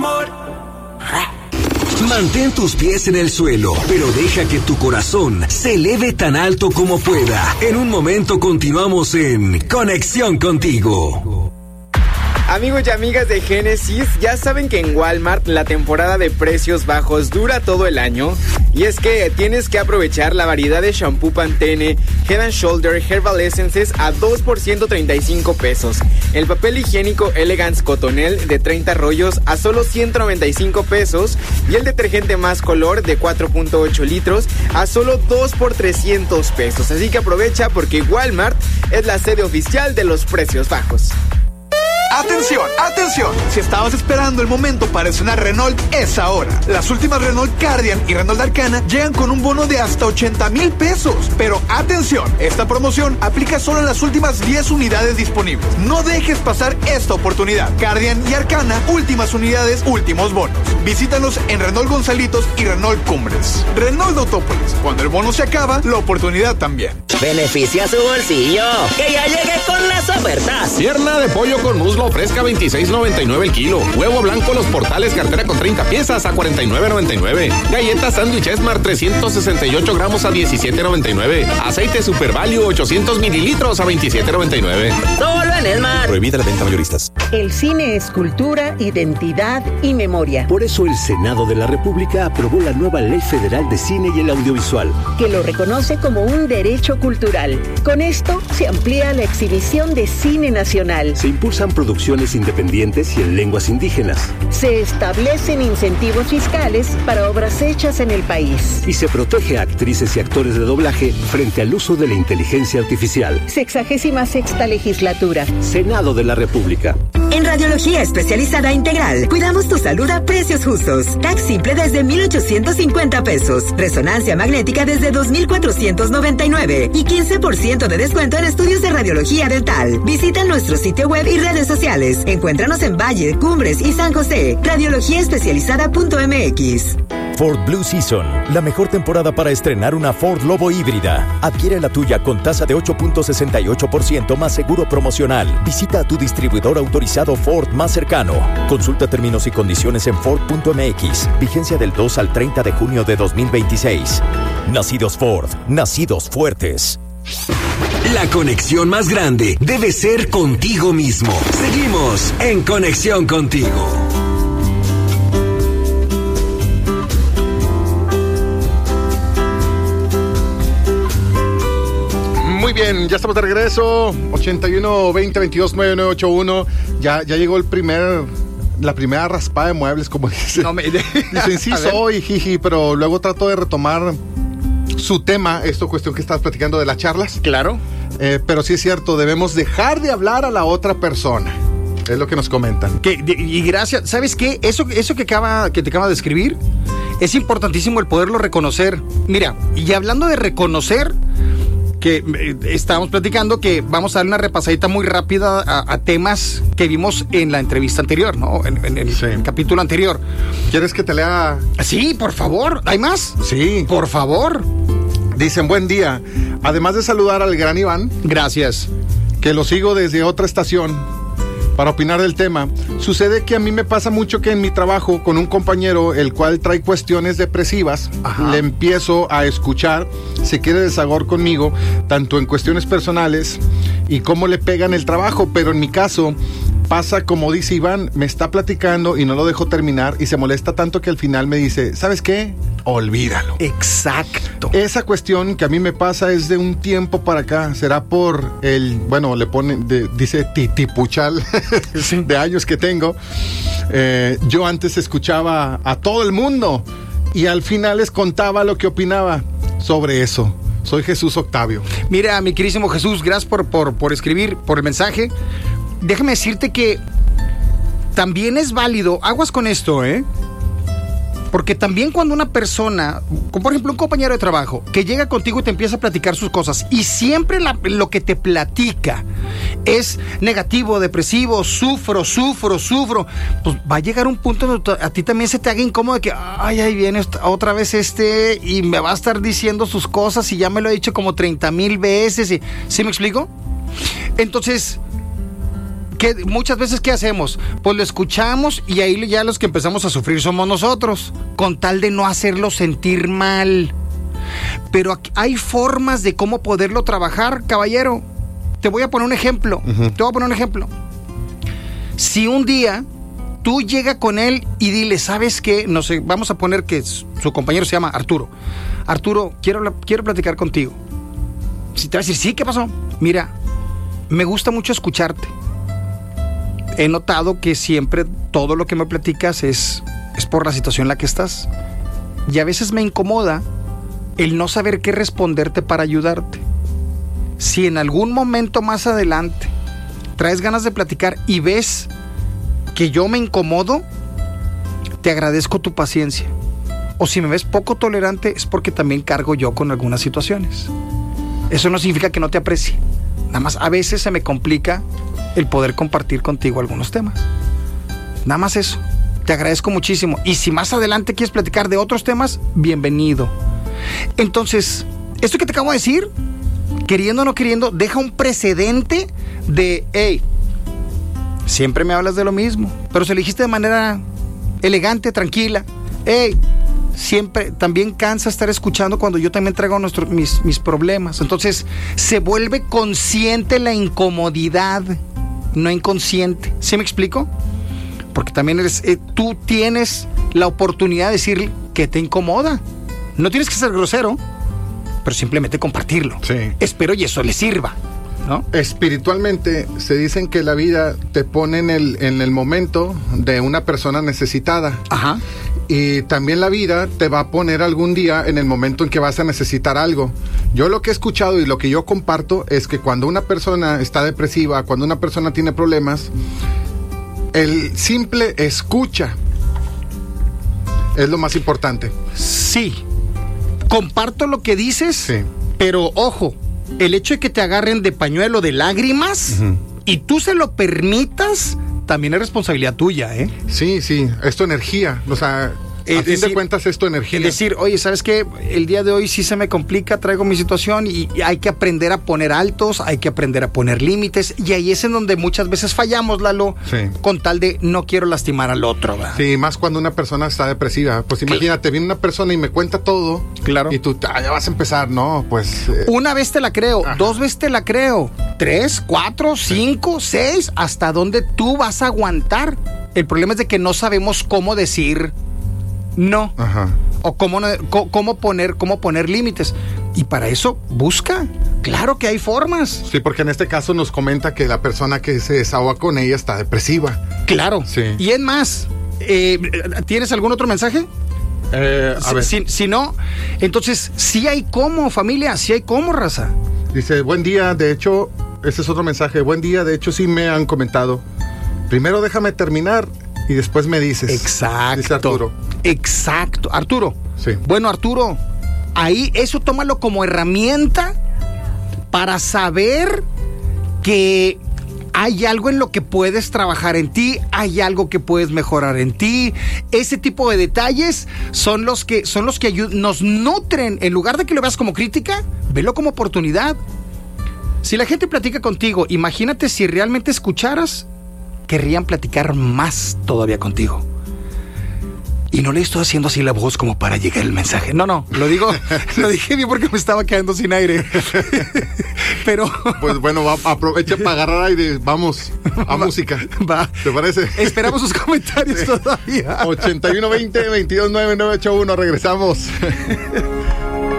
amor. Mantén tus pies en el suelo, pero deja que tu corazón se eleve tan alto como pueda. En un momento continuamos en Conexión Contigo. Amigos y amigas de Génesis, ya saben que en Walmart la temporada de precios bajos dura todo el año. Y es que tienes que aprovechar la variedad de shampoo Pantene, Head and Shoulder, Herbal Essences a 2 por 135 pesos. El papel higiénico Elegance Cotonel de 30 rollos a solo 195 pesos. Y el detergente Más Color de 4.8 litros a solo 2 por 300 pesos. Así que aprovecha porque Walmart es la sede oficial de los precios bajos. ¡Atención! ¡Atención! Si estabas esperando el momento para estrenar Renault, es ahora. Las últimas Renault Cardian y Renault Arcana llegan con un bono de hasta 80,000 pesos. Pero atención, esta promoción aplica solo en las últimas 10 unidades disponibles. No dejes pasar esta oportunidad. Cardian y Arcana, últimas unidades, últimos bonos. Visítanos en Renault Gonzalitos y Renault Cumbres. Renault Autópolis, cuando el bono se acaba, la oportunidad también. Beneficia su bolsillo, que ya llegue con las ofertas. Pierna de pollo con muslo fresca 26.99 el kilo. Huevo blanco Los Portales cartera con 30 piezas a 49.99. Galletas sándwich Esmar 368 gramos a 17.99. Aceite Super Value 800 mililitros a 27.99. Solo en Esmar. Prohibida la venta a mayoristas. El cine es cultura, identidad y memoria. Por eso el Senado de la República aprobó la nueva Ley Federal de Cine y el Audiovisual, que lo reconoce como un derecho cultural. Con esto se amplía la exhibición de cine nacional. Se impulsan producciones independientes y en lenguas indígenas. Se establecen incentivos fiscales para obras hechas en el país. Y se protege a actrices y actores de doblaje frente al uso de la inteligencia artificial. 66ª legislatura. Senado de la República. En Radiología Especializada Integral, cuidamos tu salud a precios justos. TAC simple desde 1,850 pesos. Resonancia magnética desde 2,499. Y 15% de descuento en estudios de radiología dental. Visita nuestro sitio web y redes sociales. Encuéntranos en Valle, Cumbres y San José. Radiologíaespecializada.mx. Ford Blue Season, la mejor temporada para estrenar una Ford Lobo híbrida. Adquiere la tuya con tasa de 8.68% más seguro promocional. Visita a tu distribuidor autorizado Ford más cercano. Consulta términos y condiciones en Ford.mx. Vigencia del 2 al 30 de junio de 2026. Nacidos Ford, nacidos fuertes. La conexión más grande debe ser contigo mismo. Seguimos en Conexión Contigo. Muy bien, ya estamos de regreso. 81 20 22 9981. Ya llegó la primera raspada de muebles, como dice. Dicen, sí soy, jiji, pero luego trato de retomar su tema, cuestión que estabas platicando de las charlas. Claro. Pero sí es cierto, debemos dejar de hablar a la otra persona. Es lo que nos comentan. Y gracias, ¿sabes qué? Eso que te acaba de escribir, es importantísimo el poderlo reconocer. Mira, y hablando de reconocer, que estábamos platicando que vamos a dar una repasadita muy rápida a temas que vimos en la entrevista anterior, ¿no? En el capítulo anterior. ¿Quieres que te lea? Sí, por favor. ¿Hay más? Sí. Por favor. Dicen, buen día. Además de saludar al gran Iván. Gracias. Que lo sigo desde otra estación para opinar del tema. Sucede que a mí me pasa mucho que en mi trabajo con un compañero, el cual trae cuestiones depresivas, le empiezo a escuchar, se quiere desahogar conmigo, tanto en cuestiones personales y cómo le pegan el trabajo, pero en mi caso pasa como dice Iván, me está platicando y no lo dejo terminar y se molesta tanto que al final me dice, ¿sabes qué? Olvídalo. Exacto. Esa cuestión que a mí me pasa es de un tiempo para acá. Será por le ponen, dice titipuchal de años que tengo. Yo antes escuchaba a todo el mundo y al final les contaba lo que opinaba sobre eso. Soy Jesús Octavio. Mira, mi querísimo Jesús, gracias por escribir, por el mensaje. Déjame decirte que también es válido, aguas con esto, porque también cuando una persona, como por ejemplo un compañero de trabajo, que llega contigo y te empieza a platicar sus cosas, y siempre lo que te platica es negativo, depresivo, sufro, pues va a llegar un punto donde a ti también se te haga incómodo de que, ahí viene otra vez y me va a estar diciendo sus cosas y ya me lo ha dicho como 30,000 veces, ¿sí me explico? Entonces, muchas veces, ¿qué hacemos? Pues lo escuchamos y ahí ya los que empezamos a sufrir somos nosotros, con tal de no hacerlo sentir mal. Pero hay formas de cómo poderlo trabajar, caballero. Te voy a poner un ejemplo. Si un día tú llegas con él y dile, ¿sabes qué? No sé, vamos a poner que su compañero se llama Arturo. Arturo, quiero platicar contigo. Si te va a decir, sí, ¿qué pasó? Mira, me gusta mucho escucharte. He notado que siempre todo lo que me platicas es por la situación en la que estás. Y a veces me incomoda el no saber qué responderte para ayudarte. Si en algún momento más adelante traes ganas de platicar y ves que yo me incomodo, te agradezco tu paciencia. O si me ves poco tolerante, es porque también cargo yo con algunas situaciones. Eso no significa que no te aprecie. Nada más a veces se me complica el poder compartir contigo algunos temas. Nada más eso. Te agradezco muchísimo. Y si más adelante quieres platicar de otros temas, bienvenido. Entonces, esto que te acabo de decir, queriendo o no queriendo, deja un precedente de, hey, siempre me hablas de lo mismo, pero se lo dijiste de manera elegante, tranquila. Hey, siempre, también cansa estar escuchando cuando yo también traigo mis problemas. Entonces, se vuelve consciente la incomodidad, no inconsciente. ¿Sí me explico? Porque también tú tienes la oportunidad de decir que te incomoda. No tienes que ser grosero, pero simplemente compartirlo. Sí. Espero y eso le sirva, ¿no? Espiritualmente se dicen que la vida te pone en el momento de una persona necesitada. Ajá. Y también la vida te va a poner algún día en el momento en que vas a necesitar algo. Yo lo que he escuchado y lo que yo comparto es que cuando una persona está depresiva, cuando una persona tiene problemas, el simple escucha es lo más importante. Sí. Comparto lo que dices, sí. Pero ojo, el hecho de que te agarren de pañuelo de lágrimas y tú se lo permitas, también es responsabilidad tuya, ¿eh? Sí, es tu energía, o sea, a fin de cuentas es tu energía. Es decir, oye, ¿sabes qué? El día de hoy sí se me complica, traigo mi situación y hay que aprender a poner altos, hay que aprender a poner límites, y ahí es en donde muchas veces fallamos, Lalo, sí. Con tal de no quiero lastimar al otro, ¿verdad? Sí, más cuando una persona está depresiva. Pues imagínate, viene una persona y me cuenta todo. Claro. Y tú, ya vas a empezar, ¿no? Pues... Una vez te la creo, dos veces te la creo, 3, 4, 5, 6, hasta dónde tú vas a aguantar. El problema es de que no sabemos cómo decir no. Ajá. O cómo poner límites. Y para eso, busca. Claro que hay formas. Sí, porque en este caso nos comenta que la persona que se desahoga con ella está depresiva. Claro. Sí. Y es más, ¿tienes algún otro mensaje? A ver. Si no, entonces, sí hay cómo, familia, sí hay cómo, raza. Dice, buen día, de hecho, ese es otro mensaje. Buen día, de hecho, sí me han comentado. Primero déjame terminar y después me dices. Exacto. Dice Arturo. Exacto. Arturo. Sí. Bueno, Arturo, ahí eso tómalo como herramienta para saber que hay algo en lo que puedes trabajar en ti, hay algo que puedes mejorar en ti. Ese tipo de detalles son los que nos nutren. En lugar de que lo veas como crítica, velo como oportunidad. Si la gente platica contigo, imagínate si realmente escucharas, querrían platicar más todavía contigo. Y no le estoy haciendo así la voz como para llegar el mensaje. No, lo dije bien porque me estaba quedando sin aire. Pero... Pues bueno, aprovecha para agarrar aire. Vamos a música. Va. ¿Te parece? Esperamos sus comentarios todavía. 8120-229981. Regresamos.